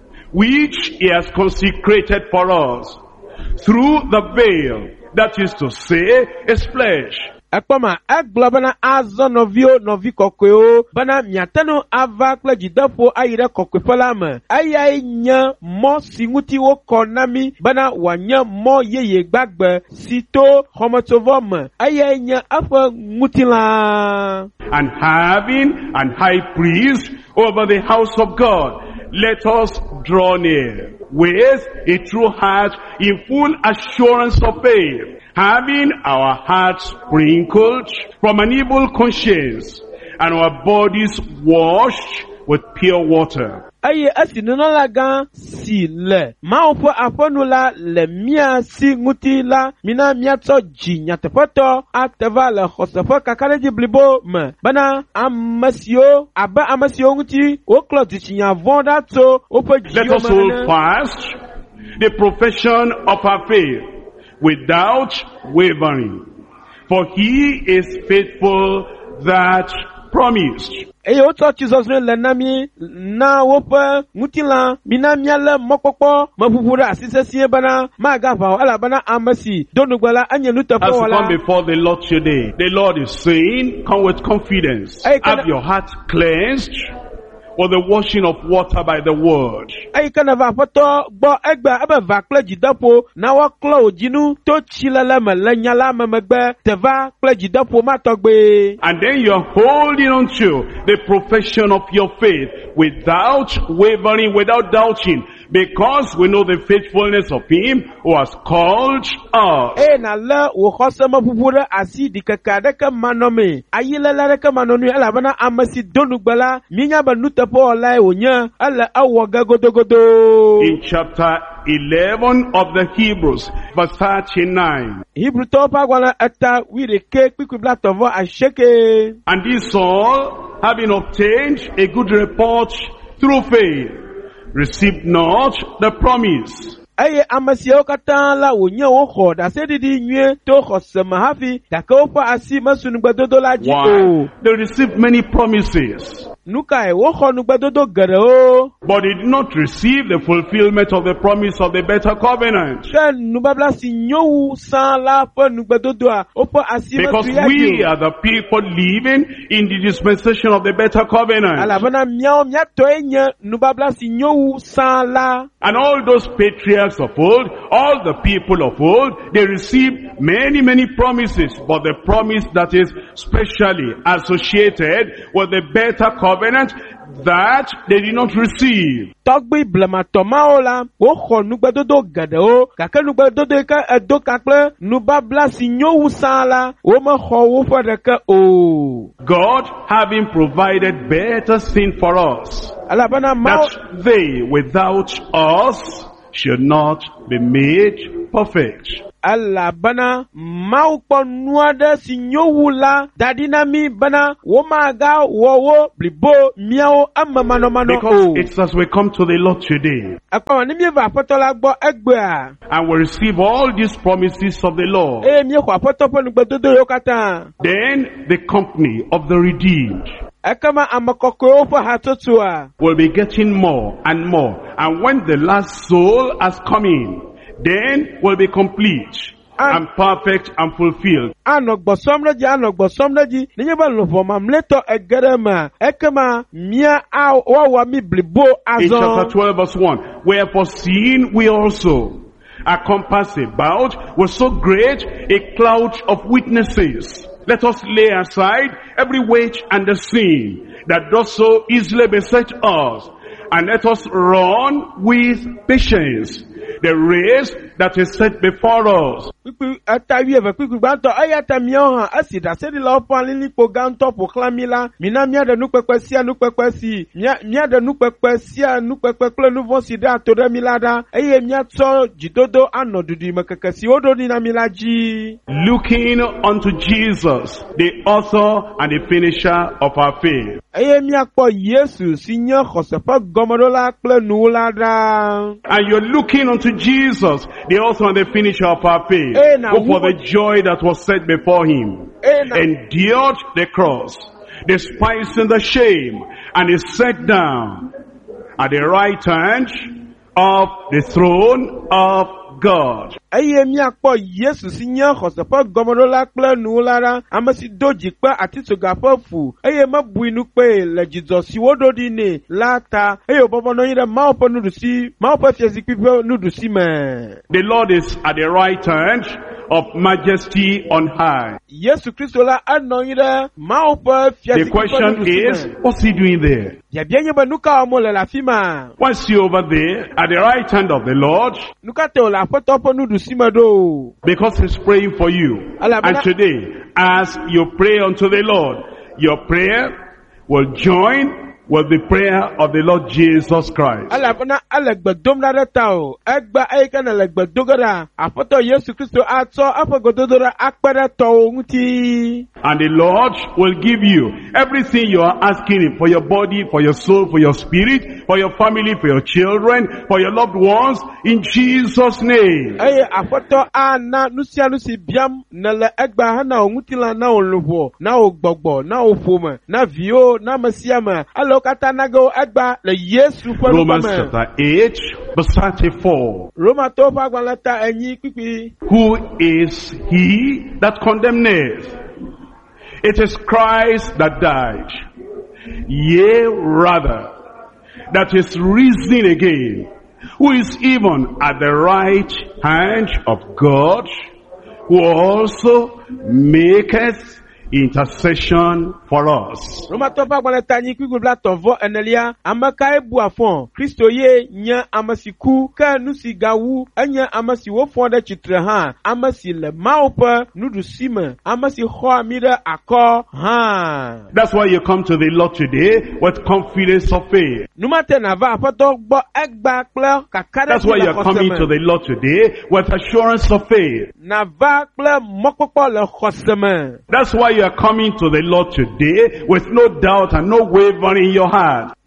which He has consecrated for us through the veil, that is to say, His flesh. Ekpɔma egblɔ bena azɔ nɔviwo nɔvi kɔkɔewo bena miate ŋu ava kple dzideƒo ayi ɖe kɔkɔeƒe la me. Eyae nye mɔ si ŋuti wokɔ na mí bena wòanye mɔ yeye gbagbe si to xɔmetsovɔ me. Eyae nye eƒe ŋutilã. And having an high priest over the house of God, let us draw near with a true heart in full assurance of faith, having our hearts sprinkled from an evil conscience and our bodies washed with pure water. Eye esi nunɔlagã si le Mawu ƒe aƒenu la le mía si ŋuti la, mina míatsɔ dzi nyateƒetɔ ate va le xɔse ƒe kakaɖedzi blibo me bena ame siwo ŋuti woklɔ dzitsinya vɔ ɖa tso woƒe Let dziwo us me hold ene. fast the profession of our faith without wavering, for He is faithful that promised. Eye wotsɔ tsizɔzɔe le na mí na woƒe ŋutilã, mina míalé mɔkpɔkpɔ meƒuƒu ɖe asi sesĩe bena magava o, elabena ame si do nugbe la enye As you nuteƒewɔla. come before the Lord today, the Lord is saying, come with confidence. Hey, can Have your heart cleansed with the washing of water by the word. Eyi ke ne va aƒetɔ gbɔ egbe ebe va kple dzideƒo na woaklɔ wò dzinu to tsilele me le nya la me megbe te va kple dzideƒo ma tɔgbe. And then you're holding on to the profession of your faith without wavering, without doubting, because we know the faithfulness of Him who has called us. Eye na lé wò xɔse meƒuƒu ɖe asi ɖikeke aɖeke manɔme, ayilele aɖeke manɔnui, elabena ame si do nugbe la, míenya be nuteƒewɔlae wònye, ele ewɔ ge godogodo. In chapter 11 of the Hebrews, verse 39. Hebrewtɔwo ƒe agbalẽ eta wuiɖeke kpikpi blatɔvɔ asieke. And these all, having obtained a good report through faith, received not the promise. Eye ame siawo katã la wònye woxɔ ɖaseɖiɖi nyuie to xɔse me hafi, gake woƒe asi mesu nugbedodo la dzi Why? o. They received many promises. nuka wo xɔ nugbedodo geɖewo. But they did not receive the fulfillment of the promise of the better covenant. Ke nubabla si nyo wu sã la ƒe nugbedodoa woƒe asi Because metu ya we dzi o. are the people living in the dispensation of the better covenant. Elabena míawo míatɔe nye nubabla si nyo wu sã la. And all those patriarchs of old, all the people of old, they received many, many promises. But the promise that is specially associated with the better covenant, that they did not receive. Tɔgbi blematɔ mawo la, woxɔ nugbedodo geɖewo, gake nugbedodo yi ke edo ka kple nubabla si nyo wu sã la, womexɔ woƒe ɖeke o. God having provided better thing for us, Elabena Mawu that they without us should not be made perfect. elabena Mawu kpɔ nu aɖe si nyo wu la da ɖi na mí bena womaga wɔ wo blibo míawo ememanɔmanɔ Because o. it's as we come to the Lord today Ekpɔ ne míeva aƒetɔ la gbɔ egbea, and we receive all these promises of the Lord, eye míexɔ aƒetɔ ƒe nugbedodo yiwo katã. then the company of the redeemed Ekema ame kɔkɔewo ƒe hatsotsoa, will be getting more and more. And when the last soul has come in, then will be complete and perfect and fulfilled. anɔ gbɔsɔm ɖe dzi, nenye be luʋɔ mamlɛtɔ ege ɖe mea, ekema mía woawɔ mí blibo In chapter azɔ. 12 verse 1, wherefore seeing we also are compassed about with so great a cloud of witnesses, let us lay aside every weight and the sin that does so easily beset us, and let us run with patience the race that is set before us. Kpikpi etawi eve kpikpi gbãtɔ, eya ta míawo hã esi ɖaseɖilawo ƒe alilikpo gãtɔ ƒoxlã mí la, mina míaɖe nukpekpe sia nukpekpe si míaɖe nukpekpe sia nukpekpe kple nu vɔ̃ si ɖe ato ɖe mí la ɖa, eye míatsɔ dzidodo anɔ ɖuɖuime keke si woɖo ɖi na mí la dzi. Looking unto Jesus, the author and the finisher of our faith. Eye míakpɔ Yesu si nye xɔse ƒe gɔmeɖola kple nuwòla ɖa. And you're looking unto Jesus, the author and the finisher of our faith, who for the joy that was set before him, endured the cross, despising the shame, and is set down at the right hand of the throne of God. Eye míakpɔ Yesu si nye xɔse ƒe gɔmeɖola kple nuwòla ɖa, ame si do dzikpe atitsoga ƒe fu, eye mebui nu kpee le dzidzɔ si woɖo ɖi nɛ la ta, eye wòbɔbɔ nɔ anyi ɖe Mawu ƒe nuɖusi, Mawu ƒe fiazikpui ƒe nuɖusi me. The Lord is at the right hand of majesty on high. Yesu Kristo la enɔ anyi ɖe Mawu ƒe The fiazikpui ƒe question is, nuɖusi me. what's he doing there? Biabia nye be nu ka wɔm wòle le afi ma? Why is he over there at the right hand of the Lord? Nu ka te wòle aƒetɔ ƒe nuɖusi me ɖo? Because he's praying for you. And today, as you pray unto the Lord, your prayer will join with the prayer of the Lord Jesus Christ. Elabena ele gbe dom ɖa ɖe ta o. Egba eyi ke nele gbe do ge ɖa, aƒetɔ Yesu Kristo atsɔ eƒe gbedodoɖa akpe ɖe tɔwo ŋuti. And the Lord will give you everything you are asking him for your body, for your soul, for your spirit, for your family, for your children, for your loved ones, in Jesus' name. Eye aƒetɔ ana nu sia nu si biam nele egba hena wo ŋutilã, na wo luʋɔ, na wo gbɔgbɔ, na wo ƒome, na viwo, na ame sia ame. Ale wo katã nage wo egba le Yesu ƒe Romans nuƒe me. chapter 8, verse 34. Romatɔwo ƒe agbalẽ ta enyi kpikpi. Who is he that condemneth? It is Christ that died. Yea, rather, that is risen again, who is even at the right hand of God, who also maketh intercession for us. Romatɔwo ƒe agbalẽ ta enyi kpikpi blatɔvɔ enelia. Ame kae bu afɔ? Kristo ye nye ame si ku, ke nu si gawu enye ame si wofɔ ɖe tsitre hã, ame si le Mawu ƒe nuɖusi me, ame si xɔ ami ɖe akɔ hã. That's why you come to the Lord today with confidence of faith. Numate nava aƒetɔ gbɔ egba kple kaka ɖe That's why dzi you're le coming to xɔse me. the Lord today with assurance of faith. Nava kple mɔkpɔkpɔ le xɔse me. That's why you're coming to the Lord today with no doubt and no wavering in your heart.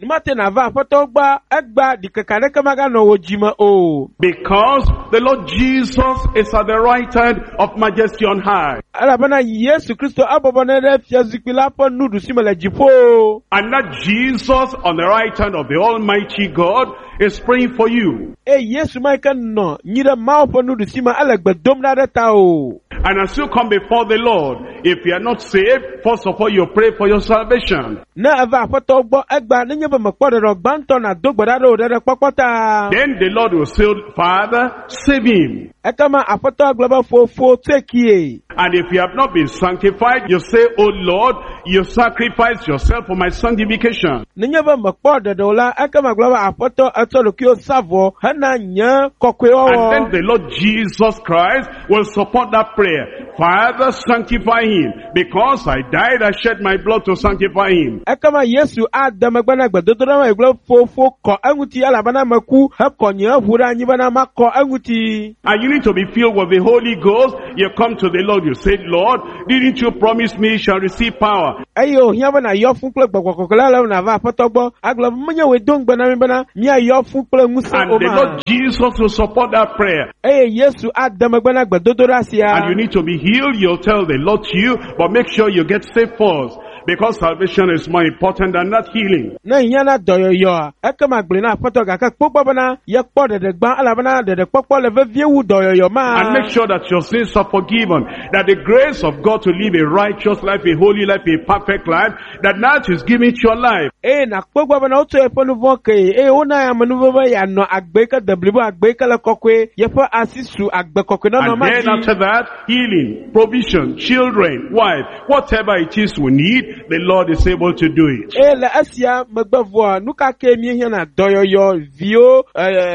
Numate na va apoto gba egba dikekane kamaga no wojima o. Because the Lord Jesus is at the right hand of majesty on high. Alabana Yesu Kristo abobone re fiazikila po nudu simele jipo. And that Jesus on the right hand of the Almighty God is praying for you. Yesu maika no nyira mao po nudu sima alegbe domna reta o. And as you come before the Lord, if you are not saved, first of all you pray for your salvation. Na ava apoto gbo egba nenye be mekpode ro gbanto na dogbada ro de popota. Then the Lord will say, Father, save him. Ekama apoto global fo take ye. And if you have not been sanctified, you say, Oh Lord, you sacrificed yourself for my sanctification. Nenye be mekpode do la ekama global apoto atolokio savo hana nya kokwe o. And then the Lord Jesus Christ will support that prayer. Father, sanctify him, because I died, I shed my blood to sanctify him. Ekama Yesu Adam gbana gbadodora ma iglo fo ko anguti alabana maku hakonya hura anyibana makko anguti. And you need to be filled with the Holy Ghost. You come to the Lord, you say, Lord, didn't you promise me you shall receive power? Ayo hiabana yo funple gbakokokala la na va potogbo aglo mnya we don gbana mbana mi ayo funple musa o ma. And the Lord Jesus will support that prayer. Yesu Adam gbana gbadodora sia. And you need to be healed, you'll tell the Lord to you, but make sure you get saved first. Because salvation is more important than that healing. Na yana doyoyo. Ekama glina potoga ka popobana yekpo de gba alabana de popo leve viewu doyoyo ma. And make sure that your sins are forgiven. That the grace of God to live a righteous life, a holy life, a perfect life, that is given to your life. Na popobana oto eponu voke. Ona ya manuva ya no agbeka deblibo agbeka la kokwe yepo asisu agbekokwe no no ma. And then after that, healing, provision, children, wife, whatever it is we need, the Lord is able to do it. La asia magbavu nuka kemi hia doyoyo vio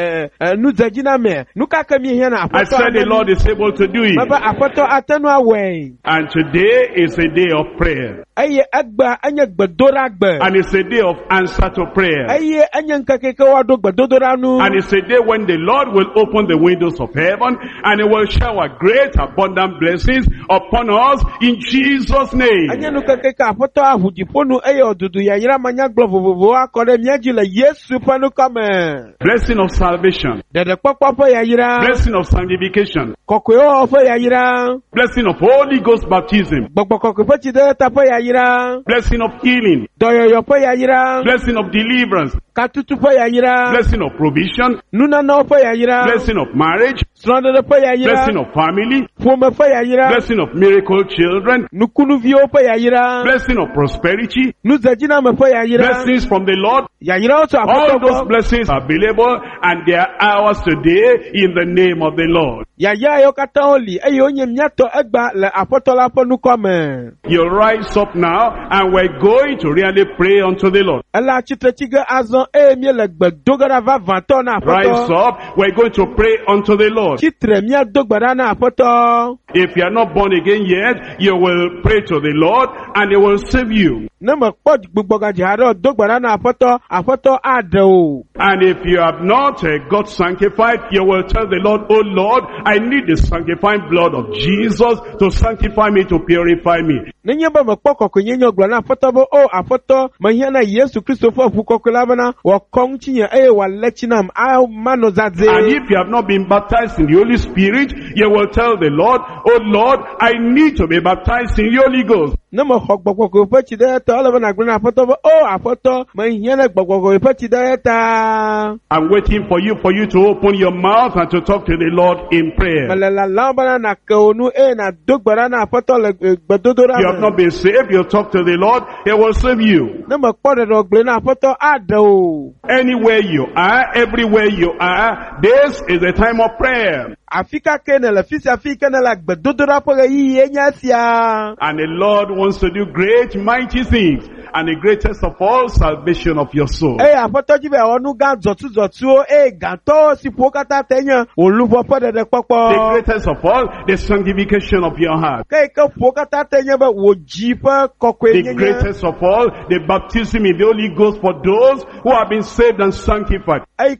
nuzajina me nuka kemi hia na I said the Lord is able to do it. Baba apoto atanu away. And today is a day of prayer. Aye agba anya gbadora agba. And it's a day of answer to prayer. Aye anya nkakeke wado gbadodora nu. And it's a day when the Lord will open the windows of heaven and He will shower great abundant blessings upon us in Jesus' name. Anya nukakeke apoto ahudiponu aye odudu ya yira manya glovovovo akore miaji la Yesu panu kame. Blessing of salvation. Dede pokpopo ya yira. Blessing of sanctification. Kokweo ofo ya yira. Blessing of Holy Ghost baptism. Gbogbokokweo chide tapo ya yira. Blessing of healing. Doyoyo po ya yira. Blessing of deliverance. Katutu po ya yira. Blessing of provision. Nuna no po ya yira. Blessing of marriage. Slonde po ya yira. Blessing of family. Fume po ya yira. Blessing of miracle children. Nukunu vio po ya yira. Blessing of prosperity. Nuzajina me po ya yira. Blessings from the Lord. Ya yira oto all those blessings are available and they are ours today in the name of the Lord. Ya yo kataoli ayo nye mnyato egba le apotola po nukome. You rise up now and we're going to really pray unto the Lord. Ela chitrechiga azon mie le gbedogara va vanto na apoto. Rise up, we're going to pray unto the Lord. Chitre mia dogbara na apoto. If you are not born again yet, you will pray to the Lord and He will save you. Nema pod gbogboga jiharo dogbara na apoto ado. And if you have not got sanctified, you will tell the Lord, Oh Lord, I need the sanctifying blood of Jesus to sanctify me, to purify me. Nenyeba mekpoko kunyenyo gbla na apoto bo apoto mahiana Yesu Kristo fo fukokulabana wa kongchinya wa lechinam mano zadze. And if you have not been baptized in the Holy Spirit, you will tell the Lord, Oh Lord, I need to be baptized in the Holy Ghost. Nema hokboko pechide to alabana gbla na apoto bo apoto mahiana gbogbo pechide ta. I'm waiting for you to open your mouth and to talk to the Lord in prayer. You have not been saved, you talk to the Lord, He will save you. Anywhere you are, everywhere you are, this is the time of prayer. And the Lord wants to do great, mighty things. And the greatest of all, salvation of your soul. The greatest of all, the sanctification of your heart. The greatest of all, the baptism in the Holy Ghost for those who have been saved and sanctified. The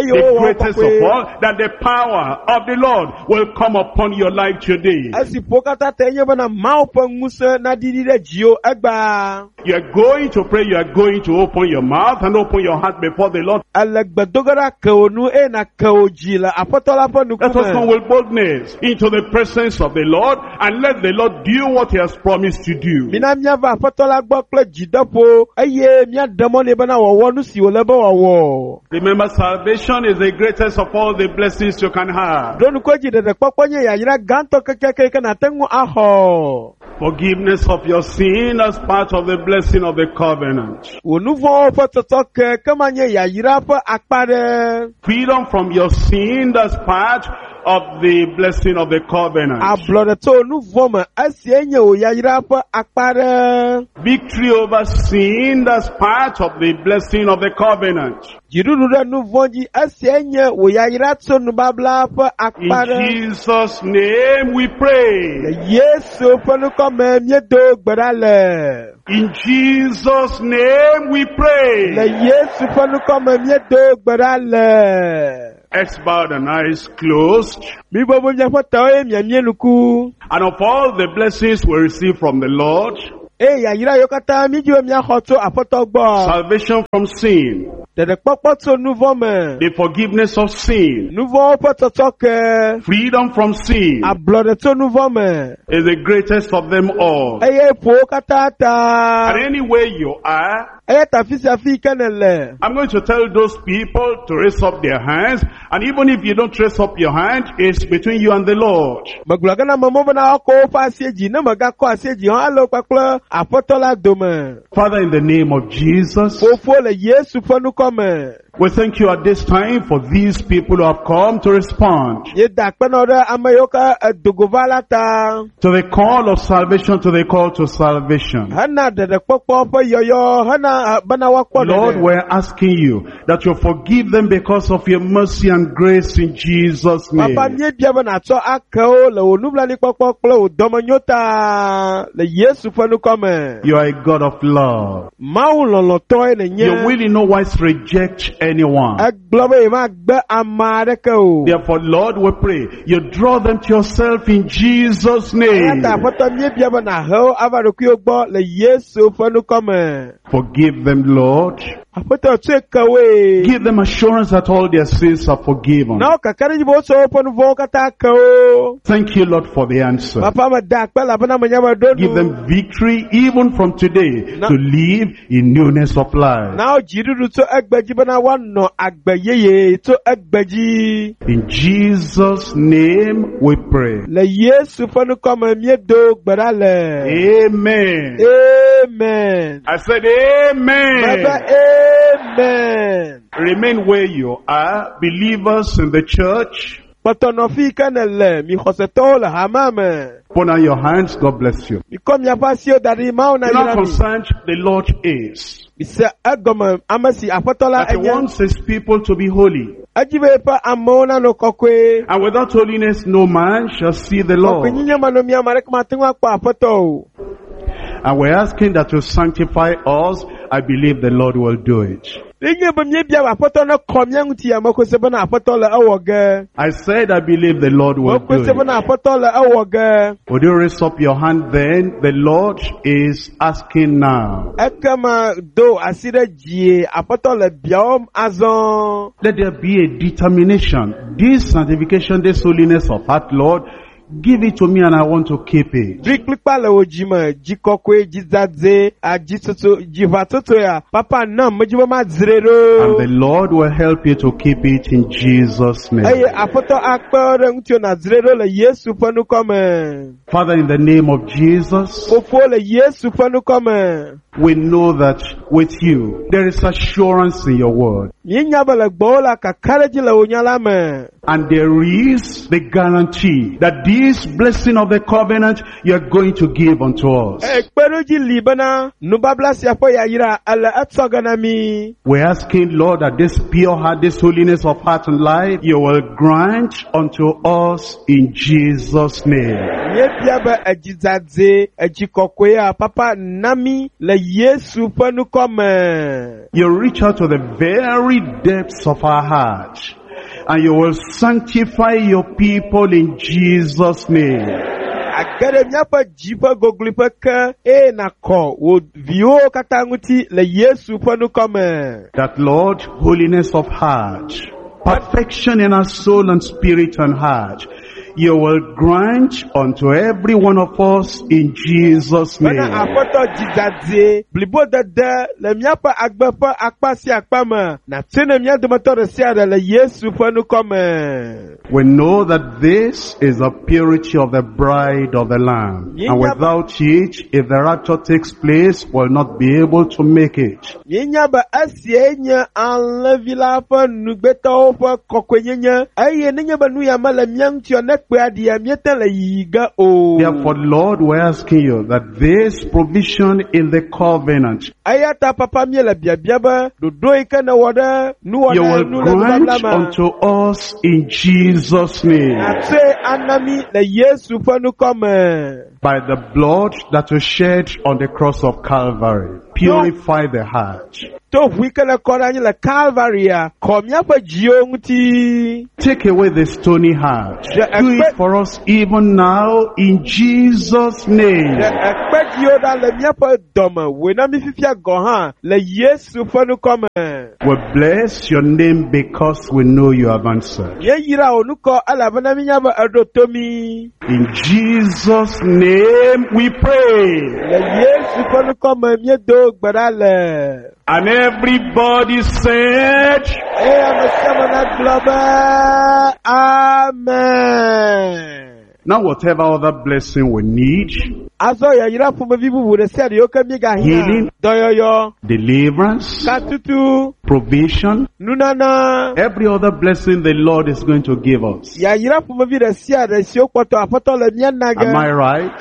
greatest of all, that the power of the Lord will come upon your life today. kata tenye bana mau penguse na didi de jio egba. You are going to pray, you are going to open your mouth and open your heart before the Lord. Alagbadogara kaonu e na kaojila apotola po Let us come nukume. with boldness into the presence of the Lord and let the Lord do what He has promised to do. Mina miava apotola gbokle jidapo eye mia demone bana wawo nusi olebo wawo. Remember, salvation is the greatest of all the blessings you can have. Donu koji de kpokponye ya yira ganto keke na tengu aho. Forgiveness of your sin as part of the blessing of the covenant. Onuvo po totoke kamanye ya yira po akpare. Freedom from your sin as part of the blessing of the covenant. Ablode to onuvo me asienye o ya yira po akpare. Victory over sin as part of the blessing of the covenant. Jirudu de nuvonji asienye o ya yira to nubabla po In akpare. Jesus' name we pray. Yesu ponu kome miedo gbadale. In Jesus' name we Le pray. Yesu ponu kome miedo gbadale. Heads bowed and eyes closed. Bibo bunja foto e mianuku. And of all the blessings we receive from the Lord, E ya yira yokata mi jiwe mia hoto apoto gbo. salvation from sin, Dede kpokpoto nouveau me. the forgiveness of sin, Nouveau poto toke. freedom from sin Ablode to nouveau me. is the greatest of them all. Eye po katata. And anywhere you are, Eye tafisi afi kenele. I'm going to tell those people to raise up their hands. And even if you don't raise up your hand, it's between you and the Lord. Magulagana mamobo na oko fa asieji. Na magako asieji. Halo kwakle apotola dome. Father, in the name of Jesus, Fofo le Yesu ponu kome. we thank you at this time for these people who have come to respond Ye dakpenore amayoka dogovalata. to the call of salvation, to the call to salvation. Hana dede kpokpo po yoyo. Hana bana wakpo Lord, dede. we're asking you that you forgive them because of your mercy and grace in Jesus' name. Papa nye biaba na to akao le onubla ni kpokpo kple odomonyota le Yesu penu kome. You are a God of love. Mawu lɔlɔtɔ ne nye. You will in no wise reject anyone. Egblɔ be ma gbe ame aɖeke o. Therefore, Lord, we pray, you draw them to yourself in Jesus' name. Eta aƒetɔ mie bia be na he wo ava ɖokuiwo gbɔ le Yesu ƒe nukɔme. Forgive them, Lord. Aƒetɔ tso ke woe. Give them assurance that all their sins are forgiven. Na wo keke ɖe dzi be wotsɔ woƒe nu vɔ̃wo katã ke wo. Thank you, Lord, for the answer. Papa me da akpe elabena menye be ɖo Give nu. them victory even from today No. to live in newness of life. Na wo dziɖuɖu tso egbe dzi bena woanɔ agbe yeye tso egbe dzi. In Jesus' name we pray. Le Yesu ƒe nukɔme miedo gbe ɖa le. Amen. Amen. I said amen. Baba, amen. Remain where you are, believers in the church. Kpɔtɔnɔfi ke ne le mi xɔsetɔwo le hama me. Put on your hands. God bless you. Mi kɔ miaƒe asiwo da ɖi Mawu na You know how yra mi. concerned the Lord is. Mi se egɔme ame si aƒetɔ la That He enye. wants His people to be holy. Edzi be eƒe amewo nanɔ kɔkɔe. And without holiness, no man shall see the Kɔkɔe Lord. nyinyi me no mi ame aɖeke mate ŋu akpɔ aƒetɔ o. And we're asking that you sanctify us. I believe the Lord will do it. Nenye be míebia be aƒetɔ ne kɔ mía ŋuti ame koe se bena aƒetɔ le ewɔ ge. I said I believe the Lord will do Koe se it. bena aƒetɔ le ewɔ ge. Would you raise up your hand then? The Lord is asking now. Ekema do asi ɖe dzie aƒetɔ le biawom azɔ. Let there be a determination. This sanctification, this holiness of heart, Lord, give it to me and I want to keep it. Dzi kplikpa le wo dzi me, dzi kɔkɔe, dzi dzadze, adzi toto, dziʋa toto ya. Papa nam medzi be ma dzre And the ɖo. Lord will help you to keep it in Jesus' name. Eye aƒetɔ akpe ɖe ŋuti na dzre ɖo le Yesu ƒe nukɔme. Father, in the name of Jesus, Fofo le Yesu ƒe nukɔme. we know that with you, there is assurance in your word. Míenya be le gbɔwò la kaka ɖe dzi le wò nya la me. And there is the guarantee that this blessing of the covenant you are going to give unto us. Kpeɖodzi li bena nubabla sia ƒe yayra ele etsɔ ge na mi. We're asking, Lord, that this pure heart, this holiness of heart and life, you will grant unto us in Jesus' name. Míebia be edzi dzadze, edzi kɔkɔe a papa na mi le Yesu ƒe nukɔme. You reach out to the very depths of our heart and you will sanctify your people in Jesus' name. agade miapa jipa goglipa ke na ko wo vio katanguti le Yesu panu come. That Lord, holiness of heart, perfection in our soul and spirit and heart, you will grant unto every one of us in Jesus' name. Bana apoto jizaze blibo dada le miapa agbepa akpasi akpama na tsene mia de motor sia de le Yesu panu come. We know that this is the purity of the bride of the Lamb. And without it, if the rapture takes place, we'll not be able to make it. Yenya ba asienya anlevila pa nugbeto pa kokwenya aye nenya ba nu ya mala miang tio nekpe adia mieta la yiga o. Therefore, Lord, we're asking you that this provision in the covenant, ayata papa miela bia ba dodo ikana wada nu wada you will grant unto us in Jesus' name. Ate anami la Yesu panu come. By the blood that was shed on the cross of Calvary, purify the heart. To wikala korani la Calvary komya pa jiongti. Take away the stony heart. Do it for us even now in Jesus' name. Expect you that le miapa doma we na mi fifia gohan le Yesu panu come. We bless your name because we know you have answered. Ye yira onuko alabana minyaba adotomi. In Jesus' name we pray. Le Yesu panu come miedo gbadale. And everybody said, Amen. Now whatever other blessing we need, healing, deliverance, provision, every other blessing the Lord is going to give us. Am I right?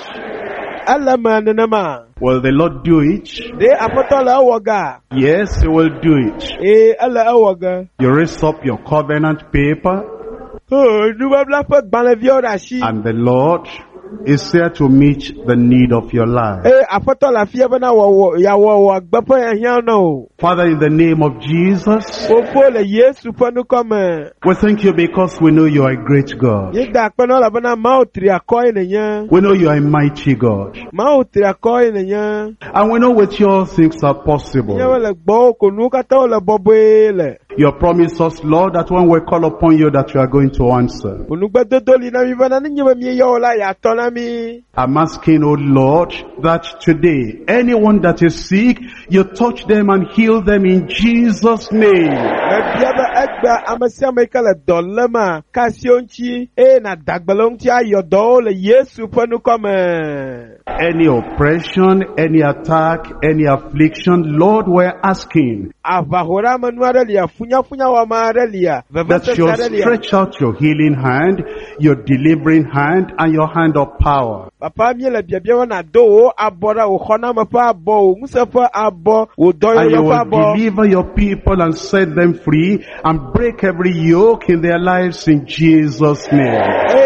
Will the Lord do it? Yes, He will do it. You raise up your covenant paper, and the Lord is here to meet the need of your life. Father, in the name of Jesus, we thank you because we know you are a great God. We know you are a mighty God. And we know with you all things are possible. You promise us, Lord, that when we call upon you that you are going to answer. I'm asking, oh Lord, that today, anyone that is sick, you touch them and heal them in Jesus' name. Any oppression, any attack, any affliction, Lord, we're asking that you stretch out your healing hand, your delivering hand, and your hand of power. And you will deliver your people and set them free and break every yoke in their lives in Jesus' name.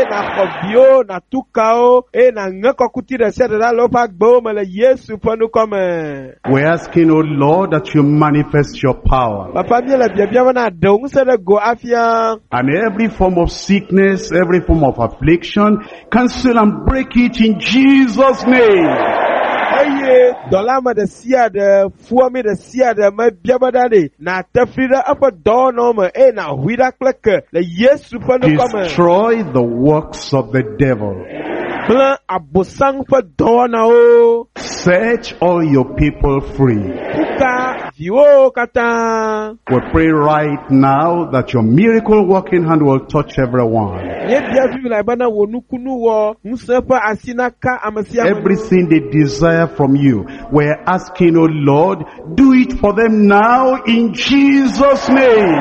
We're asking, oh Lord, that you manifest your power. And every form of sickness, every form of affliction, cancel and break it in Jesus' name. Destroy the works of the devil. Set all your people free. We pray right now that your miracle working hand will touch everyone. Everything they desire from you, we're asking, oh Lord, do it for them now in Jesus' name.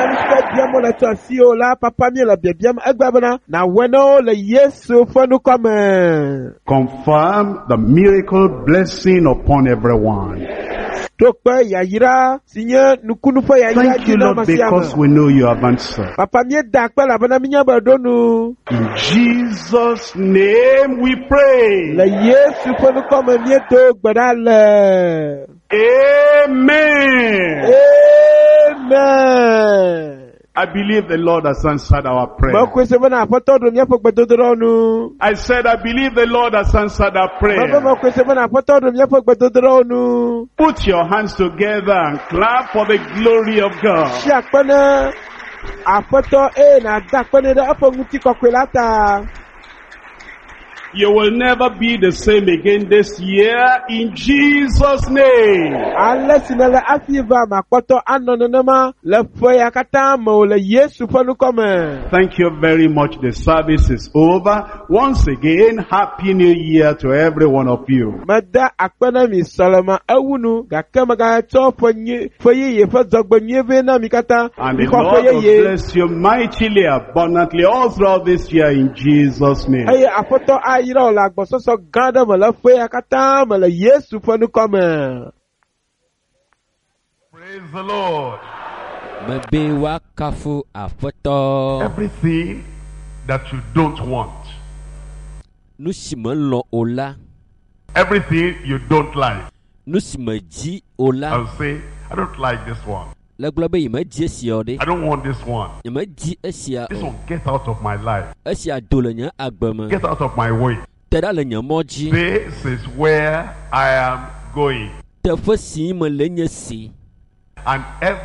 Confirm the miracle blessing upon everyone. Thank you, Lord, because we know you have answered. In Jesus' name we pray. Amen. Amen. I believe the Lord has answered our prayer. Makwese bana apoto do miapo gbedodoro nu. I said, I believe the Lord has answered our prayer. Makwese bana apoto do miapo gbedodoro nu. Put your hands together and clap for the glory of God. Si akpana apoto na dakpana da apo nguti kokwelata. You will never be the same again this year in Jesus' name. Unless in the afiva makoto anonoma le foya kata mo le Yesu ponu come. Thank you very much. The service is over. Once again, Happy New Year to every one of you. Mada akpana mi salama awunu gakama ga to foye ye fo zogbo ve na mi kata. And the Lord will bless you mightily, abundantly all throughout this year in Jesus' name. Hey, apoto ayira la gbososo gada mo le foya kata mo le Yesu ponu come. Praise the Lord. Everything that you don't want, everything you don't like, I'll say, I don't like this one. I don't want this one. This one, get out of my life. Get out of my way. This is where I am going. And every